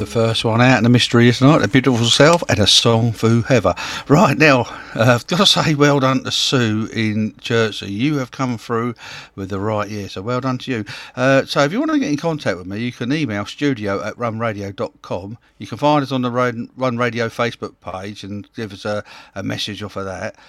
first one out in the mystery is not a beautiful self and a song for Heather. Right now, I've got to say well done to Sue in Chertsey. You have come through with the right year, so well done to you. So if you want to get in contact with me, you can email studio@runradio.com. You can find us on the Run Radio Facebook page and give us a message off of that.